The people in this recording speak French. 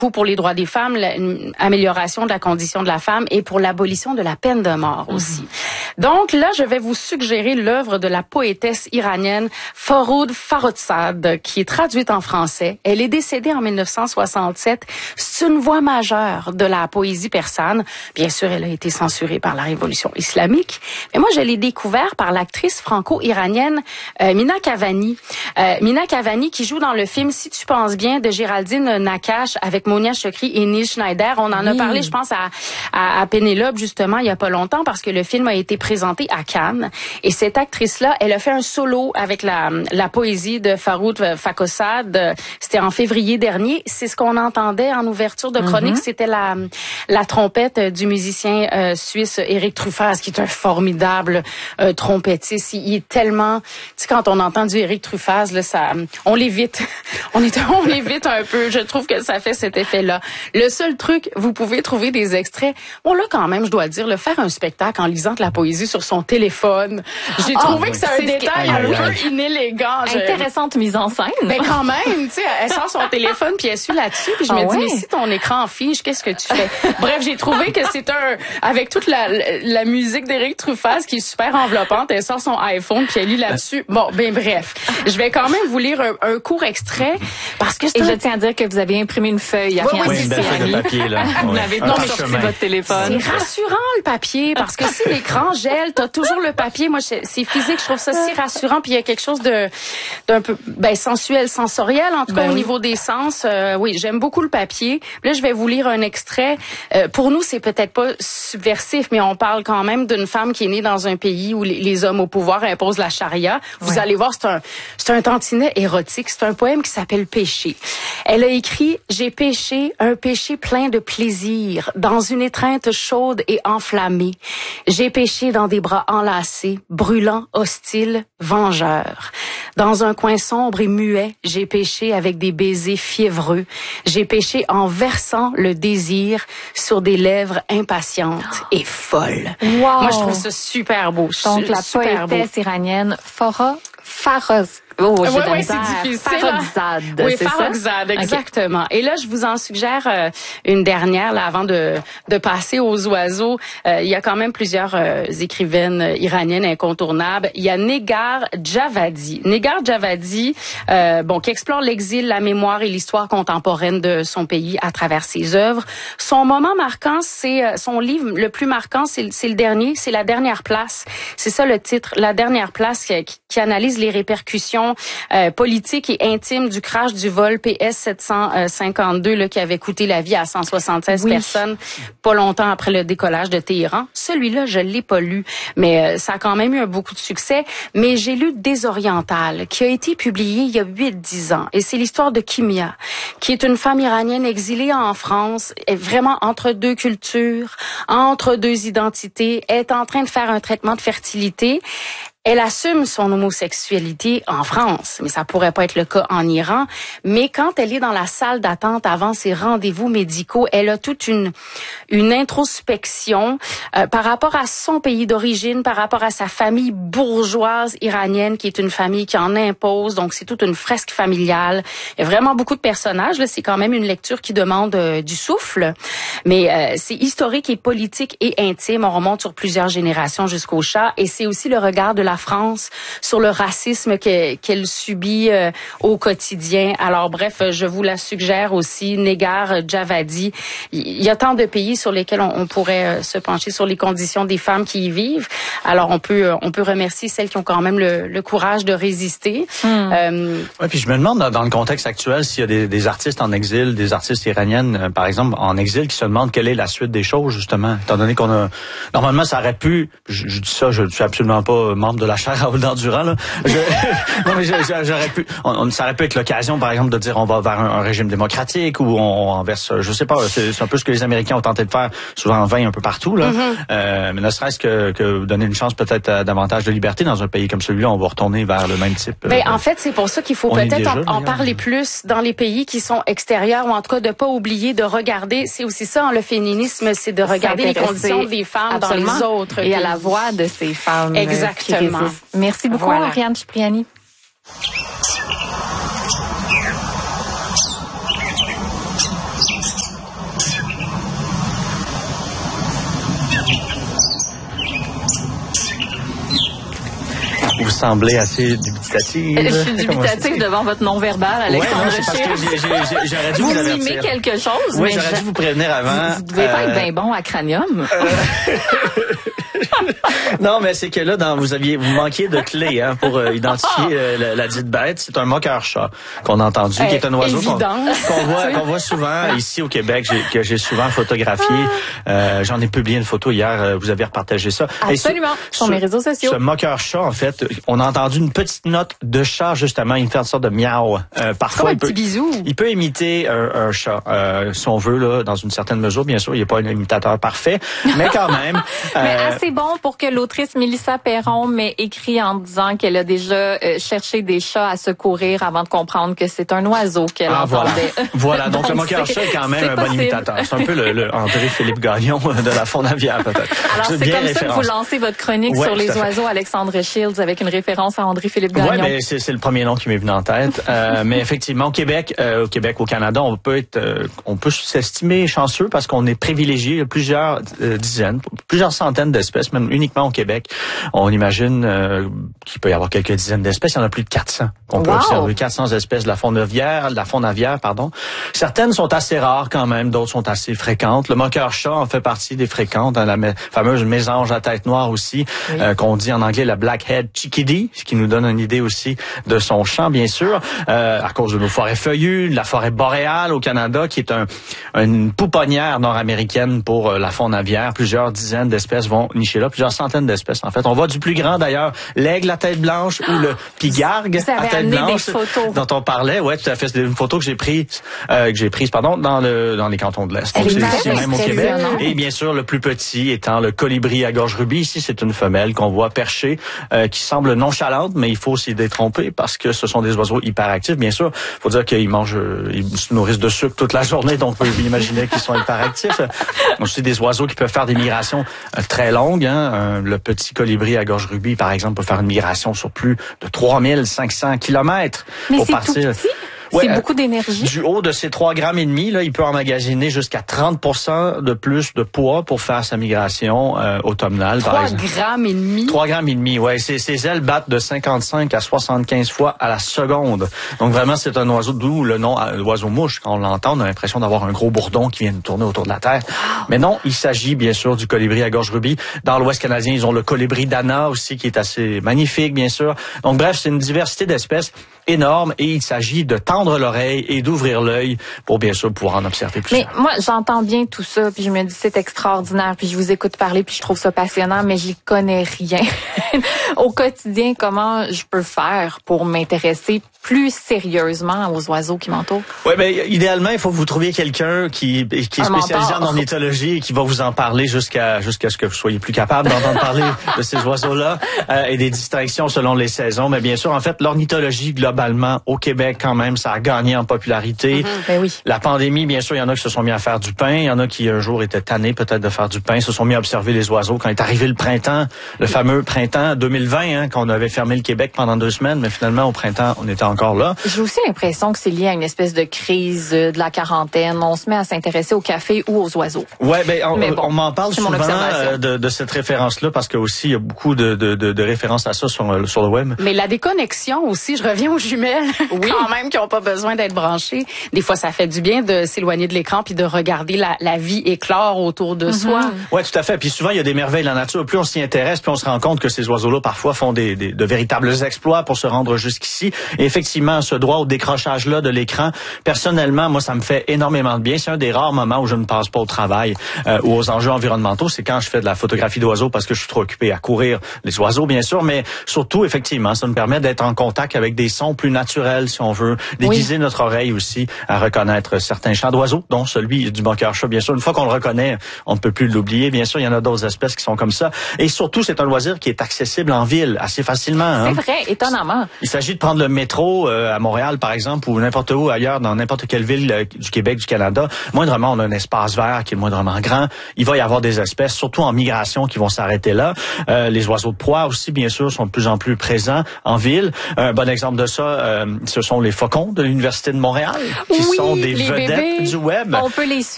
pour les droits des femmes, l'amélioration de la condition de la femme et pour l'abolition de la peine de mort aussi. Donc là, je vais vous suggérer l'œuvre de la poétesse iranienne Forough Farrokhzad, qui est traduite en français. Elle est décédée en 1967. C'est une voix majeure de la poésie persane. Bien sûr, elle a été censurée par la révolution islamique. Mais moi, je l'ai découvert par l'actrice franco-iranienne Mina Kavani. Mina Kavani qui joue dans le film Si tu penses bien de Géraldine Nakache avec Monia Chokri et Neil Schneider. On en a parlé, je pense, à Pénélope, justement, il y a pas longtemps, parce que le film a été présenté à Cannes. Et cette actrice-là, elle a fait un solo avec la poésie de Forough Farrokhzad. C'était en février dernier. C'est ce qu'on entendait en ouverture de chronique. C'était la trompette du musicien suisse Eric Truffaz, qui est un formidable trompettiste. Il est tellement... Tu sais, quand on entend du Eric Truffaz, là, on l'évite. On l'évite un peu. Je trouve que ça fait cet effet-là. Le seul truc, vous pouvez trouver des extraits. Bon, là, quand même, je dois dire, faire un spectacle en lisant de la poésie sur son téléphone. J'ai trouvé que c'est un détail un peu inélégant. Intéressante mise en scène. Mais quand même, tu sais, elle sort son téléphone puis elle suit là-dessus puis je me dis, mais si ton écran fiche, qu'est-ce que tu fais? Bref, j'ai trouvé que c'est avec toute la musique d'Éric Truffaz qui est super enveloppante, elle sort son iPhone puis elle lit là-dessus. Bon, ben bref. Je vais quand même vous lire un court extrait parce que je tiens à dire que vous avez imprimé une feuille. Une belle feuille de papier, là. Vous l'avez sorti votre téléphone. C'est rassurant, le papier, parce que si l'écran gèle, t'as toujours le papier. Moi, c'est physique, je trouve ça si rassurant, puis il y a quelque chose d'un peu, sensuel, sensoriel, en tout cas, au niveau des sens. Oui, j'aime beaucoup le papier. Là, je vais vous lire un extrait. Pour nous, c'est peut-être pas subversif, mais on parle quand même d'une femme qui est née dans un pays où les hommes au pouvoir imposent la charia. Vous allez voir, c'est un tantinet érotique. C'est un poème qui s'appelle Péché. Elle a écrit « J'ai péché, un péché plein de plaisir, dans une étreinte chaude et enflammée. J'ai péché dans des bras enlacés, brûlants, hostiles, vengeurs. Dans un coin sombre et muet, j'ai péché avec des baisers fiévreux. J'ai péché en versant le désir sur des lèvres impatientes et folles. » Wow. Moi, je trouve ça super beau. Donc, la poétesse iranienne Forough Farrokhzad. Oh, oui, c'est difficile. Farrokhzad, oui, c'est Farrokhzad, ça? exactement. Okay. Et là, je vous en suggère une dernière, là, avant de passer aux oiseaux. Il y a quand même plusieurs écrivaines iraniennes incontournables. Il y a Negar Javadi. Negar Javadi, qui explore l'exil, la mémoire et l'histoire contemporaine de son pays à travers ses œuvres. Son moment marquant, c'est son livre le plus marquant, c'est le dernier, c'est La Dernière Place. C'est ça le titre, La Dernière Place, qui analyse les répercussions politique et intime du crash du vol PS 752 là, qui avait coûté la vie à 176 personnes pas longtemps après le décollage de Téhéran. Celui-là, je l'ai pas lu, mais ça a quand même eu beaucoup de succès. Mais j'ai lu Désorientale, qui a été publié il y a 8-10 ans. Et c'est l'histoire de Kimia, qui est une femme iranienne exilée en France, est vraiment entre deux cultures, entre deux identités, est en train de faire un traitement de fertilité. Elle assume son homosexualité en France, mais ça pourrait pas être le cas en Iran. Mais quand elle est dans la salle d'attente avant ses rendez-vous médicaux, elle a toute une introspection par rapport à son pays d'origine, par rapport à sa famille bourgeoise iranienne, qui est une famille qui en impose. Donc, c'est toute une fresque familiale. Il y a vraiment beaucoup de personnages. Là, c'est quand même une lecture qui demande du souffle. Mais c'est historique et politique et intime. On remonte sur plusieurs générations jusqu'au Shah. Et c'est aussi le regard de la France sur le racisme qu'elle subit au quotidien. Alors bref, je vous la suggère aussi, Negar Javadi. Il y a tant de pays sur lesquels on pourrait se pencher sur les conditions des femmes qui y vivent. Alors on peut remercier celles qui ont quand même le courage de résister. Oui, puis je me demande dans le contexte actuel s'il y a des artistes en exil, des artistes iraniennes par exemple en exil qui se demandent quelle est la suite des choses justement, étant donné qu'on a normalement ça aurait pu, je dis ça, je suis absolument pas membre de la chaire Raoul Dandurand là. Non mais j'aurais pu, ça aurait pu être l'occasion par exemple de dire on va vers un régime démocratique ou on verse, je sais pas, c'est un peu ce que les Américains ont tenté de faire souvent en vain un peu partout là. Mais ne serait-ce que donner une chance peut-être à davantage de liberté dans un pays comme celui-là, on va retourner vers le même type. En fait, c'est pour ça qu'il faut peut-être en parler plus dans les pays qui sont extérieurs, ou en tout cas de pas oublier de regarder. C'est aussi ça, le féminisme, c'est de regarder les conditions des femmes dans les autres et pays. à la voix de ces femmes. Exactement. Merci beaucoup, Ariane Cipriani. semblez assez dubitative. Je suis dubitative devant votre non-verbal, Alexandre Rocher. Parce que j'aurais dû vous avertir. Vous mimez quelque chose, oui, mais j'aurais dû vous prévenir avant. Vous devez pas être bien bon à cranium. Non, mais c'est que là, vous manquiez de clés pour identifier la dite bête. C'est un moqueur-chat qu'on a entendu, qui est un oiseau qu'on voit souvent ici au Québec, que j'ai souvent photographié. J'en ai publié une photo hier. Vous avez repartagé ça. Absolument. Sur mes réseaux sociaux. Ce moqueur-chat, en fait, on a entendu une petite note de chat, justement. Il me fait une sorte de miaou. Parfois, petit bisou. Il peut imiter un chat, si on veut, là, dans une certaine mesure. Bien sûr, il n'est pas un imitateur parfait, mais quand même. Mais assez bon pour que l'autrice Mélissa Perron m'ait écrit en disant qu'elle a déjà cherché des chats à secourir avant de comprendre que c'est un oiseau qu'elle entendait. Voilà. Donc le moqueur-chat est quand même un bon imitateur. C'est un peu le André-Philippe Gagnon de la Fondavière, peut-être. Alors, c'est comme ça que vous lancez votre chronique sur les oiseaux, Alexandre Shields, avec une référence à André-Philippe Gagnon. Oui, mais c'est le premier nom qui m'est venu en tête. Mais effectivement, au Québec, au Canada, on peut s'estimer chanceux parce qu'on est privilégié plusieurs dizaines, plusieurs centaines d'espèces, même uniquement au Québec. On imagine qu'il peut y avoir quelques dizaines d'espèces. Il y en a plus de 400 qu'on peut observer. 400 espèces de la Fondavière, pardon. Certaines sont assez rares quand même, d'autres sont assez fréquentes. Le moqueur-chat en fait partie des fréquentes. La fameuse mésange à tête noire aussi, qu'on dit en anglais la blackhead chickadee, ce qui nous donne une idée aussi de son chant, bien sûr, à cause de nos forêts feuillues, la forêt boréale au Canada, qui est une pouponnière nord-américaine pour la Fondavière. Plusieurs dizaines d'espèces vont nicher là, plusieurs centaines d'espèces. En fait, on voit du plus grand d'ailleurs, l'aigle à tête blanche ou le pigargue à tête blanche dont on parlait. Ouais, tout à fait. C'est une photo que j'ai prise, dans les cantons de l'Est. Donc c'est ici même au Québec. Et bien sûr, le plus petit étant le colibri à gorge rubis. Ici, c'est une femelle qu'on voit perchée, qui semble nonchalante, mais il faut s'y détromper parce que ce sont des oiseaux hyperactifs. Bien sûr, faut dire qu'ils ils se nourrissent de sucre toute la journée, donc on peut imaginer qu'ils sont hyperactifs. C'est des oiseaux qui peuvent faire des migrations très longues. Le petit colibri à gorge rubis, par exemple, peut faire une migration sur plus de 3500 kilomètres pour partir. C'est beaucoup d'énergie. Du haut de ces 3,5 grammes, là, il peut emmagasiner jusqu'à 30% de plus de poids pour faire sa migration automnale, par exemple. 3,5 grammes. 3,5 grammes, ouais. Ses ailes battent de 55 à 75 fois à la seconde. Donc vraiment, c'est un oiseau, d'où le nom oiseau-mouche. Quand on l'entend, on a l'impression d'avoir un gros bourdon qui vient de tourner autour de la Terre. Mais non, il s'agit bien sûr du colibri à gorge rubis. Dans l'Ouest canadien, ils ont le colibri d'Anna aussi, qui est assez magnifique, bien sûr. Donc bref, c'est une diversité d'espèces énorme et il s'agit de tendre l'oreille et d'ouvrir l'œil pour bien sûr pouvoir en observer plusieurs. Mais moi, j'entends bien tout ça, puis je me dis c'est extraordinaire, puis je vous écoute parler, puis je trouve ça passionnant, mais j'y connais rien. Au quotidien, comment je peux faire pour m'intéresser plus sérieusement aux oiseaux qui m'entourent? Oui, ben idéalement, il faut que vous trouviez quelqu'un qui est spécialisé en ornithologie et qui va vous en parler jusqu'à ce que vous soyez plus capable d'entendre parler de ces oiseaux-là et des distinctions selon les saisons. Mais bien sûr, en fait, l'ornithologie globalement au Québec quand même, ça a gagné en popularité. Ben oui. La pandémie, bien sûr, il y en a qui se sont mis à faire du pain, il y en a qui un jour étaient tannés peut-être de faire du pain, se sont mis à observer les oiseaux quand est arrivé le printemps, le fameux printemps 2020, qu'on avait fermé le Québec pendant 2 semaines, mais finalement au printemps, on était encore là. J'ai aussi l'impression que c'est lié à une espèce de crise de la quarantaine. On se met à s'intéresser au café ou aux oiseaux. Ouais, ben on m'en parle souvent de cette référence-là parce que aussi il y a beaucoup de références à ça sur le web. Mais la déconnexion aussi, je reviens aux jumelles, quand même qui n'ont pas besoin d'être branchées. Des fois, ça fait du bien de s'éloigner de l'écran puis de regarder la vie éclore autour de soi. Ouais, tout à fait. Puis souvent, il y a des merveilles de la nature. Plus on s'y intéresse, plus on se rend compte que ces oiseaux-là parfois font de véritables exploits pour se rendre jusqu'ici. Et effectivement, ce droit au décrochage-là de l'écran, personnellement, moi, ça me fait énormément de bien. C'est un des rares moments où je ne pense pas au travail ou aux enjeux environnementaux. C'est quand je fais de la photographie d'oiseaux parce que je suis trop occupé à courir les oiseaux, bien sûr, mais surtout, effectivement, ça me permet d'être en contact avec des sons plus naturels, si on veut, déguiser notre oreille aussi à reconnaître certains chants d'oiseaux, dont celui du moqueur-chat, bien sûr. Une fois qu'on le reconnaît, on ne peut plus l'oublier. Bien sûr, il y en a d'autres espèces qui sont comme ça. Et surtout, c'est un loisir qui est accessible en ville assez facilement. C'est vrai, étonnamment. Il s'agit de prendre le métro à Montréal, par exemple, ou n'importe où ailleurs, dans n'importe quelle ville du Québec, du Canada. Moindrement, on a un espace vert qui est moindrement grand. Il va y avoir des espèces, surtout en migration, qui vont s'arrêter là. Les oiseaux de proie aussi, bien sûr, sont de plus en plus présents en ville. Un bon exemple de ça, ce sont les faucons de l'Université de Montréal, qui sont des vedettes du web. On peut les